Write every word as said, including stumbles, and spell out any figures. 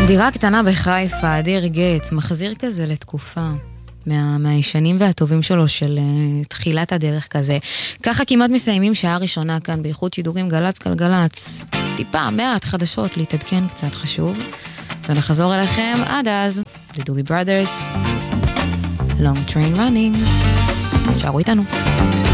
דירה קטנה בחיפה, אדיר גץ, מחזיר כזה לתקופה. מה, מהישנים והטובים שלו של uh, תחילת הדרך כזה. ככה כמעט מסיימים שעה ראשונה כאן באיכות שידורים גלץ גלגלץ. טיפה, מעט חדשות, להתעדכן קצת חשוב. ונחזור אליכם עד אז. The Doobie Brothers. Long Train Running. שערו איתנו.